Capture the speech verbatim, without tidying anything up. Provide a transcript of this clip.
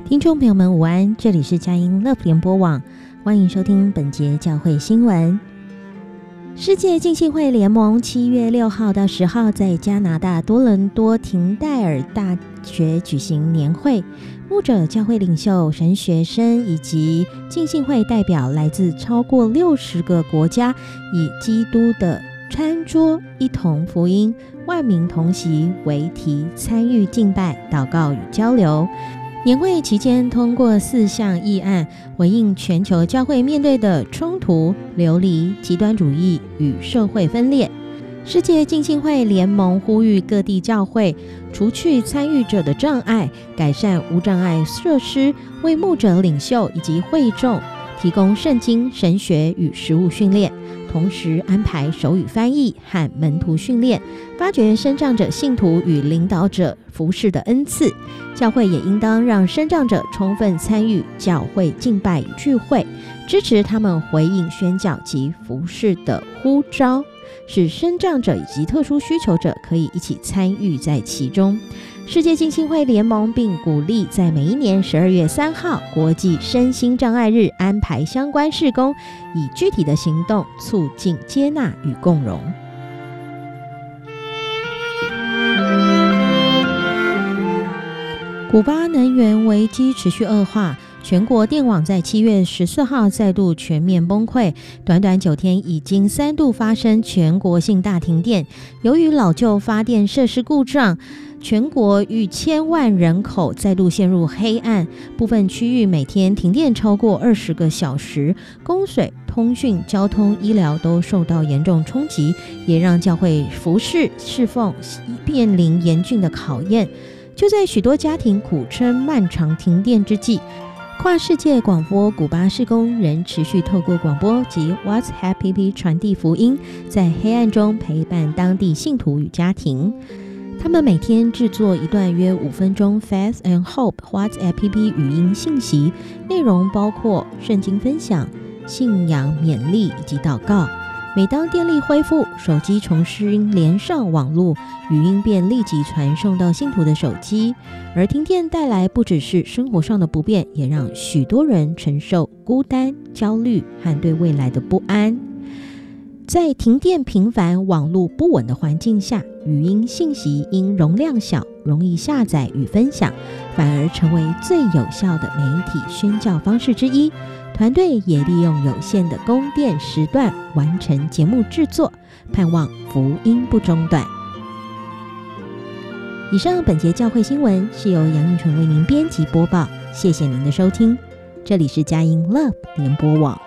听众朋友们午安，这里是佳音 Love 联播网，欢迎收听本节教会新闻。世界浸信会联盟七月六号到十号在加拿大多伦多廷戴尔大学举行年会，牧者、教会领袖、神学生以及浸信会代表来自超过六十个国家，以基督的餐桌一同福音，万民同席为题，参与敬拜、祷告与交流。年会期间通过四项议案，回应全球教会面对的冲突、流离、极端主义与社会分裂。世界浸信会联盟呼吁各地教会除去参与者的障碍，改善无障碍设施，为牧者、领袖以及会众提供圣经、神学与实务训练，同时安排手语翻译和门徒训练，发掘身障者信徒与领导者服事的恩赐。教会也应当让身障者充分参与教会敬拜与聚会，支持他们回应宣教及服事的呼召，使身障者以及特殊需求者可以一起参与在其中。世界浸信会联盟并鼓励在每一年十二月三号国际身心障碍日安排相关事工，以具体的行动促进接纳与共融。古巴能源危机持续恶化，全国电网在七月十四号再度全面崩溃，短短九天已经三度发生全国性大停电。由于老旧发电设施故障，全国逾千万人口再度陷入黑暗，部分区域每天停电超过二十个小时，供水、通讯、交通、医疗都受到严重冲击，也让教会服事侍奉面临严峻的考验。就在许多家庭苦撑漫长停电之际，跨世界广播古巴事工仍持续透过广播及 WhatsApp 传递福音，在黑暗中陪伴当地信徒与家庭。他们每天制作一段约五分钟 Faith and Hope WhatsApp 语音信息，内容包括圣经分享、信仰勉励以及祷告。每当电力恢复，手机重新连上网络，语音便立即传送到信徒的手机。而停电带来不只是生活上的不便，也让许多人承受孤单、焦虑和对未来的不安。在停电频繁、网络不稳的环境下，语音信息因容量小、容易下载与分享，反而成为最有效的媒体宣教方式之一。团队也利用有限的供电时段完成节目制作，盼望福音不中断。以上本节教会新闻是由杨映纯为您编辑播报，谢谢您的收听，这里是佳音 Love 联播网。